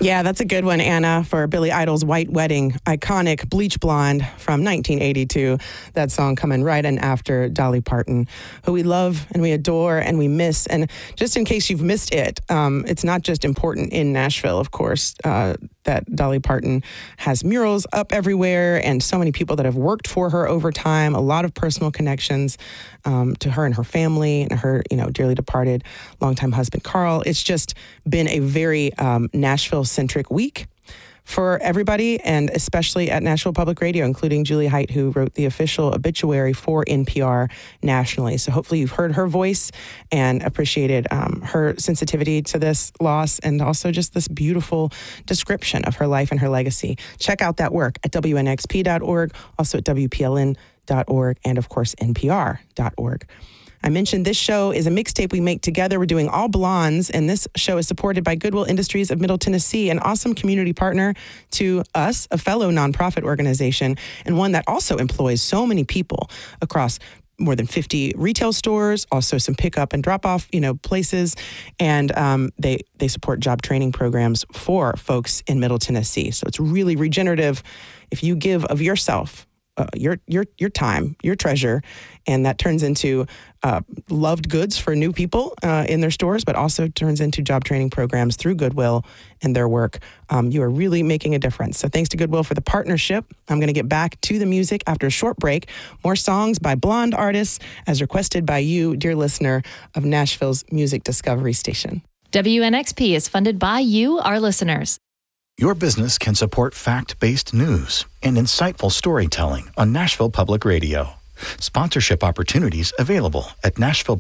Yeah, that's a good one, Anna, for Billy Idol's White Wedding, iconic Bleach Blonde from 1982. That song coming right in after Dolly Parton, who we love and we adore and we miss. And just in case you've missed it, it's not just important in Nashville, of course, that Dolly Parton has murals up everywhere and so many people that have worked for her over time, a lot of personal connections to her and her family and her, dearly departed longtime husband, Carl. It's just been a very Nashville-centric week for everybody, and especially at Nashville Public Radio, including Julie Height, who wrote the official obituary for NPR nationally. So hopefully you've heard her voice and appreciated her sensitivity to this loss and also just this beautiful description of her life and her legacy. Check out that work at WNXP.org, also at WPLN.org, and of course, NPR.org. I mentioned this show is a mixtape we make together. We're doing All Blondes, and this show is supported by Goodwill Industries of Middle Tennessee, an awesome community partner to us, a fellow nonprofit organization, and one that also employs so many people across more than 50 retail stores, also some pickup and drop-off, places, and they support job training programs for folks in Middle Tennessee. So it's really regenerative if you give of yourself, your time, your treasure, and that turns into loved goods for new people in their stores, but also turns into job training programs through Goodwill and their work. You are really making a difference. So thanks to Goodwill for the partnership. I'm going to get back to the music after a short break. More songs by blonde artists as requested by you, dear listener of Nashville's Music Discovery Station. WNXP is funded by you, our listeners. Your business can support fact-based news and insightful storytelling on Nashville Public Radio. Sponsorship opportunities available at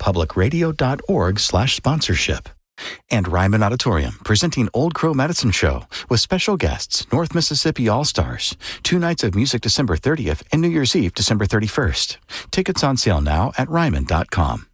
nashvillepublicradio.org/sponsorship. And Ryman Auditorium presenting Old Crow Medicine Show with special guests, North Mississippi All-Stars. 2 nights of music December 30th and New Year's Eve December 31st. Tickets on sale now at ryman.com.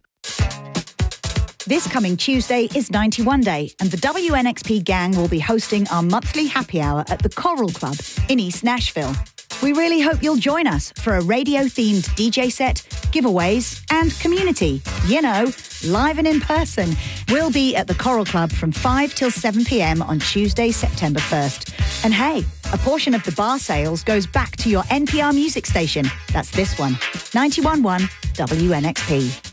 This coming Tuesday is 91 Day, and the WNXP gang will be hosting our monthly happy hour at the Coral Club in East Nashville. We really hope you'll join us for a radio-themed DJ set, giveaways, and community. Live and in person. We'll be at the Coral Club from 5 till 7 p.m. on Tuesday, September 1st. And hey, a portion of the bar sales goes back to your NPR music station. That's this one, 91.1 WNXP.